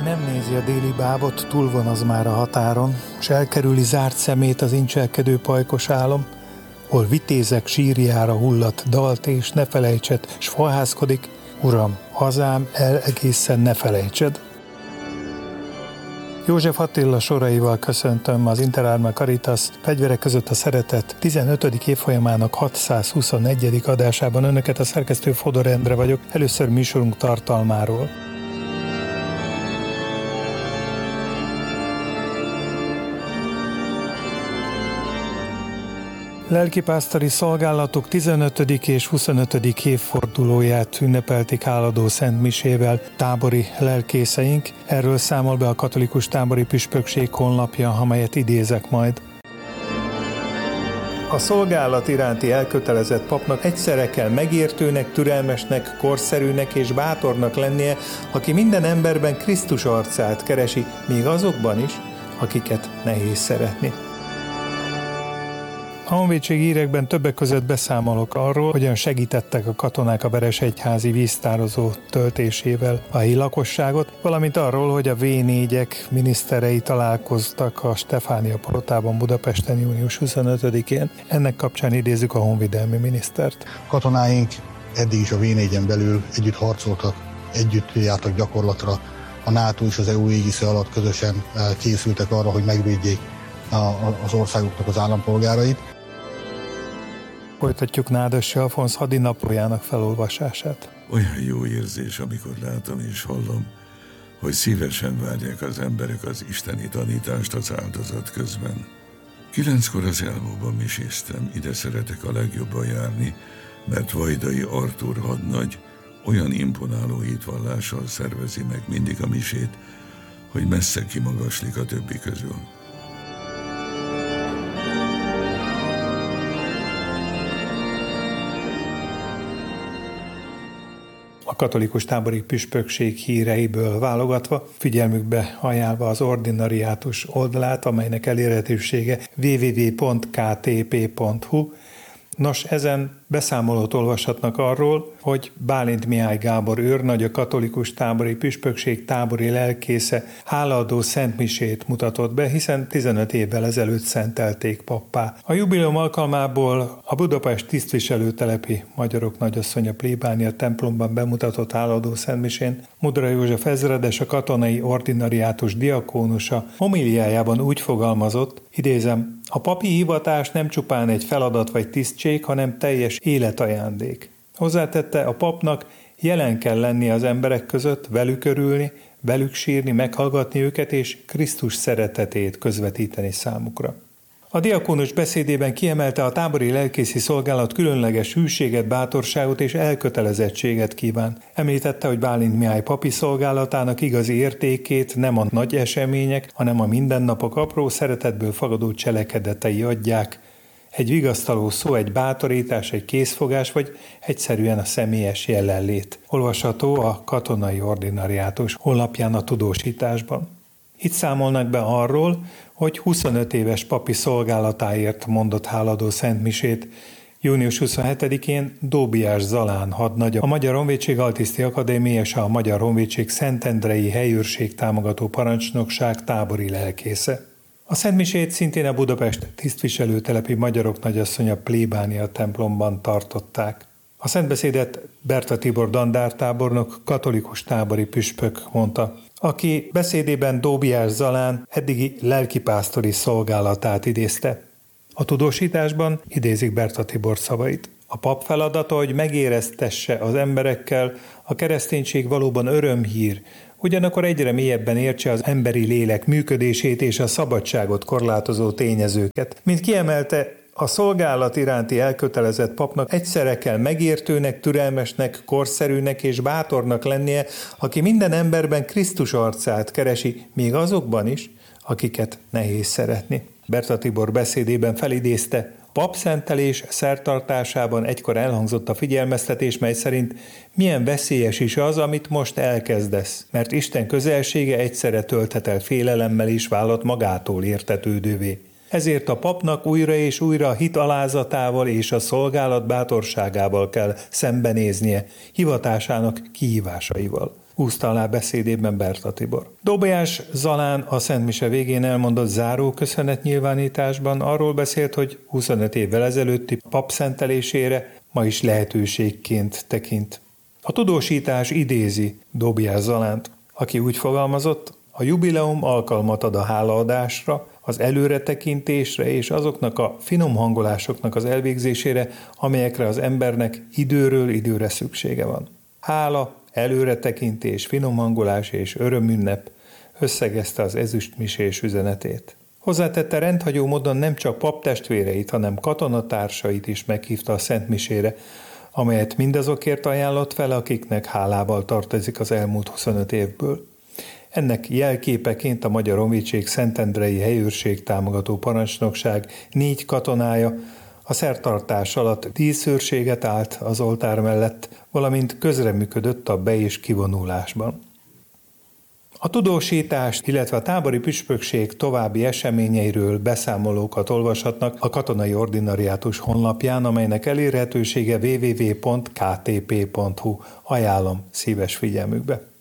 Nem nézi a déli bábot, túl van az már a határon, s elkerüli zárt szemét az incselkedő pajkos álom, hol vitézek sírjára hullat dalt, és ne felejtsed, s fohászkodik, uram, hazám, el egészen ne felejtsed. József Attila soraival köszöntöm az Interárma Caritas Fegyverek között a szeretet 15. évfolyamának 621. adásában. Önöket a szerkesztő Fodor Endre vagyok, először műsorunk tartalmáról. Lelkipásztori szolgálatok 15. és 25. évfordulóját ünnepelték háladó Szent Misével tábori lelkészeink. Erről számol be a katolikus tábori püspökség honlapja, amelyet idézek majd. A szolgálat iránti elkötelezett papnak egyszerre kell megértőnek, türelmesnek, korszerűnek és bátornak lennie, aki minden emberben Krisztus arcát keresi, még azokban is, akiket nehéz szeretni. A honvédségi hírekben többek között beszámolok arról, hogyan segítettek a katonák a veresegyházi víztározó töltésével a helyi lakosságot, valamint arról, hogy a V4-ek miniszterei találkoztak a Stefánia Palotában Budapesten június 25-én. Ennek kapcsán idézzük a honvédelmi minisztert. Katonáink eddig is a V4-en belül együtt harcoltak, együtt jártak gyakorlatra. A NATO és az EU égisze alatt közösen készültek arra, hogy megvédjék az országoknak az állampolgárait. Folytatjuk Nádasdy Alfonz hadinaplójának felolvasását. Olyan jó érzés, amikor látom és hallom, hogy szívesen várják az emberek az isteni tanítást az áldozat közben. 9-kor az Elmóban miséztem, ide szeretek a legjobban járni, mert Vajdai Artúr hadnagy olyan imponáló hitvallással szervezi meg mindig a misét, hogy messze kimagaslik a többi közül. A katolikus tábori püspökség híreiből válogatva, figyelmükbe ajánlva az ordinariátus oldalát, amelynek elérhetősége www.ktp.hu. Nos, ezen beszámolót olvashatnak arról, hogy Bálint Mihály Gábor őrnagy, a katolikus tábori püspökség tábori lelkésze hálaadó szentmisét mutatott be, hiszen 15 évvel ezelőtt szentelték pappá. A jubileum alkalmából a Budapest tisztviselőtelepi Magyarok Nagyasszonya plébánia templomban bemutatott hálaadó szentmisén Mudra József ezredes, a katonai ordinariátus diakónusa homiliájában úgy fogalmazott, idézem, a papi hivatás nem csupán egy feladat vagy tisztség, hanem teljes életajándék. Hozzátette, a papnak jelen kell lenni az emberek között, velük örülni, velük sírni, meghallgatni őket és Krisztus szeretetét közvetíteni számukra. A diakónus beszédében kiemelte, a tábori lelkészi szolgálat különleges hűséget, bátorságot és elkötelezettséget kíván. Említette, hogy Bálint Mihály papi szolgálatának igazi értékét nem a nagy események, hanem a mindennapok apró szeretetből fakadó cselekedetei adják. Egy vigasztaló szó, egy bátorítás, egy készfogás, vagy egyszerűen a személyes jelenlét. Olvasható a katonai ordinariátus honlapján a tudósításban. Itt számolnak be arról, hogy 25 éves papi szolgálatáért mondott háladó szentmisét június 27-én Dóbiás Zalán hadnagy, a Magyar Honvédség Altiszti Akadémia és a Magyar Honvédség Szentendrei Helyőrség támogató parancsnokság tábori lelkésze. A szentmisét szintén a Budapest tisztviselőtelepi Magyarok Nagyasszonya plébánia templomban tartották. A szentbeszédet Berta Tibor dandártábornok, katolikus tábori püspök mondta, aki beszédében Dóbiás Zalán eddigi lelkipásztori szolgálatát idézte. A tudósításban idézik Berta Tibor szavait. A pap feladata, hogy megéreztesse az emberekkel, a kereszténység valóban örömhír, ugyanakkor egyre mélyebben értse az emberi lélek működését és a szabadságot korlátozó tényezőket. Mint kiemelte, a szolgálat iránti elkötelezett papnak egyszerre kell megértőnek, türelmesnek, korszerűnek és bátornak lennie, aki minden emberben Krisztus arcát keresi, még azokban is, akiket nehéz szeretni. Berta Tibor beszédében felidézte, papszentelés szertartásában egykor elhangzott a figyelmeztetés, mely szerint milyen veszélyes is az, amit most elkezdesz, mert Isten közelsége egyszerre tölthet el félelemmel is vállalt magától értetődővé. Ezért a papnak újra és újra a hit alázatával és a szolgálat bátorságával kell szembenéznie hivatásának kihívásaival. húzta alá beszédében Berta Tibor. Dobolyás Zalán a Szent Mise végén elmondott záró köszönetnyilvánításban arról beszélt, hogy 25 évvel ezelőtti papszentelésére ma is lehetőségként tekint. A tudósítás idézi Dobolyás Zalánt, aki úgy fogalmazott: a jubileum alkalmat ad a hálaadásra, az előretekintésre és azoknak a finom hangolásoknak az elvégzésére, amelyekre az embernek időről időre szüksége van. Hála, előretekintés, finomhangolás és örömünnep összegezte az ezüstmisés üzenetét. Hozzátette, rendhagyó módon nem csak paptestvéreit, hanem katonatársait is meghívta a Szent Misére, amelyet mindazokért ajánlott fel, akiknek hálával tartozik az elmúlt 25 évből. Ennek jelképeként a Magyar Honvédség Szentendrei Helyőrség támogató parancsnokság 4 katonája a szertartás alatt díszőrséget állt az oltár mellett, valamint közreműködött a be- és kivonulásban. A tudósítást, illetve a tábori püspökség további eseményeiről beszámolókat olvashatnak a Katonai Ordinariátus honlapján, amelynek elérhetősége www.ktp.hu. Ajánlom szíves figyelmükbe.